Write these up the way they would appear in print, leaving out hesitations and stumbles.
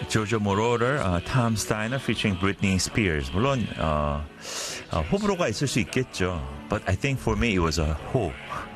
조조 모로를 Tom Steiner featuring Britney Spears. 물론 호불호가 있을 수 있겠죠. But I think for me it was a hope.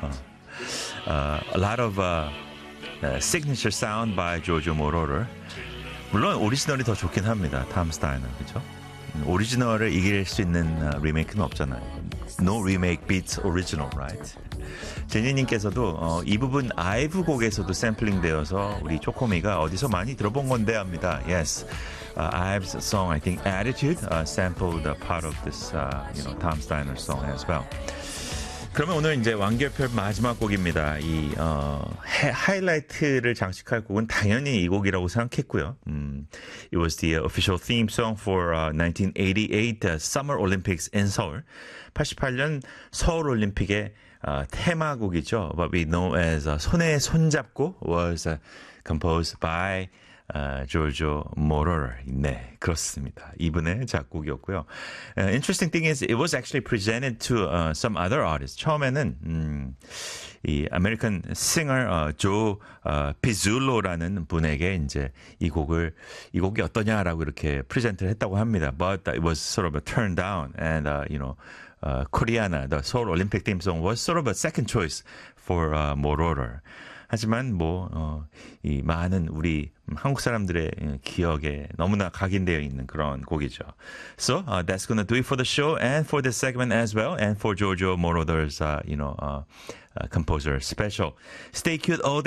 A lot of signature sound by 조조 모로를. 물론 오리지널이 더 좋긴 합니다. Tom Steiner, 그죠? 오리지널을 이길 수 있는 리메이크는 없잖아요. No remake beats original, right? 제니님께서도 이 부분 아이브 곡에서도 샘플링 되어서 우리 초코미가 어디서 많이 들어본 건데 합니다. Yes, Ive's song, I think Attitude, sampled a part of this, Tom Steiner song as well. 그러면 오늘 이제 완결편 마지막 곡입니다. 이 하이라이트를 장식할 곡은 당연히 이 곡이라고 생각했고요. It was the official theme song for 1988 Summer Olympics in Seoul. 88년 서울 올림픽의 테마곡이죠. What we know as 손에 손잡고 was composed by 조조 모로를. 네, 그렇습니다. 이분의 작곡이었고요. Interesting thing is it was actually presented to some other artists. 처음에는 이 American singer 조 피줄로라는 분에게 이제 이 곡이 어떠냐라고 이렇게 프레젠트를 했다고 합니다. But it was sort of a turn down, and Koreana, the Seoul Olympic theme song, was sort of a second choice for 모로를. 하지만 이 많은 우리 한국 사람들의 기억에 너무나 각인되어 있는 그런 곡이죠. So that's gonna do it for the show and for this segment as well, and for Jojo Moroder's composer special. Stay cute all day.